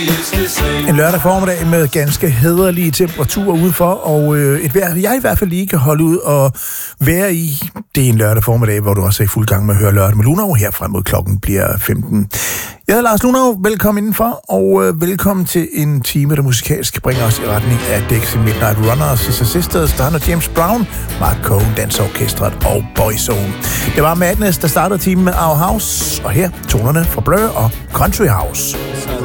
En lørdag formiddag med ganske hæderlige temperaturer udenfor, og et vejr, jeg i hvert fald lige kan holde ud og være i. Det er en lørdag formiddag, hvor du også er i fuld gang med at høre Lørdag med Lunov. Her frem mod klokken bliver 15. Jeg hedder Lars Lunov. Velkommen indenfor, og velkommen til en time, der musikalsk bringer os i retning af Dixie Midnight Runners, Sister Sisters, der handler James Brown, Mark Cohn, Dansorkestret og Boyzone. Det var Madness, der startede timen med Our House, og her tonerne fra Blur og Country House.